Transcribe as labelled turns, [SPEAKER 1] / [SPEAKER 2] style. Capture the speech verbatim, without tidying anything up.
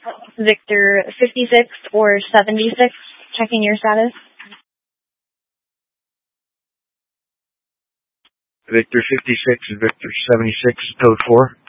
[SPEAKER 1] Victor fifty-six or seventy-six, checking your status.
[SPEAKER 2] Victor fifty-six and Victor seventy-six, code four.